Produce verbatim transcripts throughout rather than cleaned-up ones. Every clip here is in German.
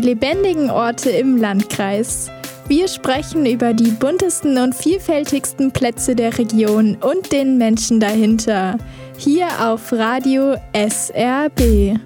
lebendigen Orte im Landkreis. Wir sprechen über die buntesten und vielfältigsten Plätze der Region und den Menschen dahinter. Hier auf Radio S R B.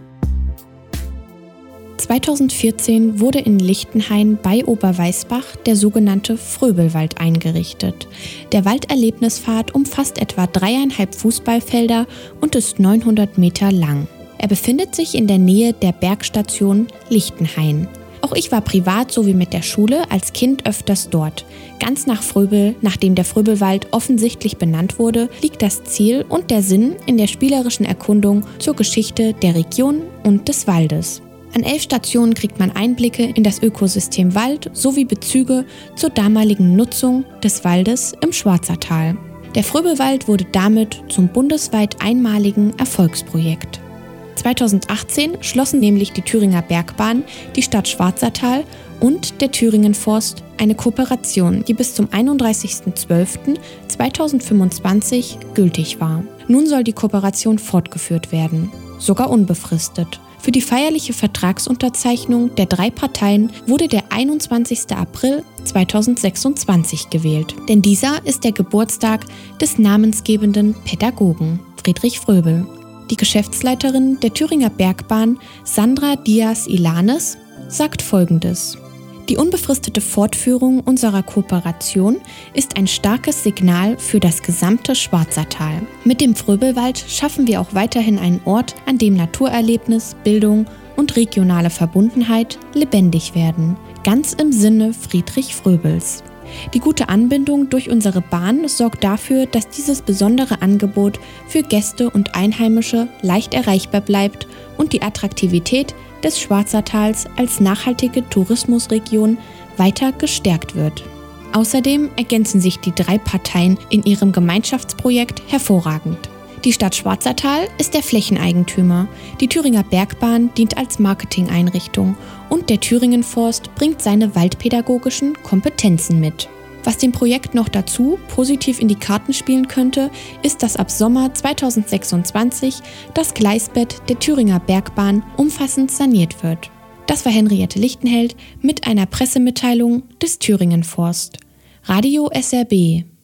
zweitausendvierzehn wurde in Lichtenhain bei Oberweißbach der sogenannte Fröbelwald eingerichtet. Der Walderlebnispfad umfasst etwa dreieinhalb Fußballfelder und ist neunhundert Meter lang. Er befindet sich in der Nähe der Bergstation Lichtenhain. Auch ich war privat sowie mit der Schule als Kind öfters dort. Ganz nach Fröbel, nachdem der Fröbelwald offensichtlich benannt wurde, liegt das Ziel und der Sinn in der spielerischen Erkundung zur Geschichte der Region und des Waldes. An elf Stationen kriegt man Einblicke in das Ökosystem Wald sowie Bezüge zur damaligen Nutzung des Waldes im Schwarzertal. Der Fröbelwald wurde damit zum bundesweit einmaligen Erfolgsprojekt. zweitausendachtzehn schlossen nämlich die Thüringer Bergbahn, die Stadt Schwarzertal und der Thüringen Forst eine Kooperation, die bis zum einunddreißigsten zwölften zweitausendfünfundzwanzig gültig war. Nun soll die Kooperation fortgeführt werden, sogar unbefristet. Für die feierliche Vertragsunterzeichnung der drei Parteien wurde der einundzwanzigsten April zweitausendsechsundzwanzig gewählt, denn dieser ist der Geburtstag des namensgebenden Pädagogen Friedrich Fröbel. Die Geschäftsleiterin der Thüringer Bergbahn, Sandra Diaz-Ilanes, sagt Folgendes: Die unbefristete Fortführung unserer Kooperation ist ein starkes Signal für das gesamte Schwarzertal. Mit dem Fröbelwald schaffen wir auch weiterhin einen Ort, an dem Naturerlebnis, Bildung und regionale Verbundenheit lebendig werden, ganz im Sinne Friedrich Fröbels. Die gute Anbindung durch unsere Bahn sorgt dafür, dass dieses besondere Angebot für Gäste und Einheimische leicht erreichbar bleibt und die Attraktivität des Schwarzertals als nachhaltige Tourismusregion weiter gestärkt wird. Außerdem ergänzen sich die drei Parteien in ihrem Gemeinschaftsprojekt hervorragend. Die Stadt Schwarzertal ist der Flächeneigentümer, die Thüringer Bergbahn dient als Marketingeinrichtung und der Thüringen Forst bringt seine waldpädagogischen Kompetenzen mit. Was dem Projekt noch dazu positiv in die Karten spielen könnte, ist, dass ab Sommer zweitausendsechsundzwanzig das Gleisbett der Thüringer Bergbahn umfassend saniert wird. Das war Henriette Lichtenheld mit einer Pressemitteilung des Thüringen Forst. Radio S R B.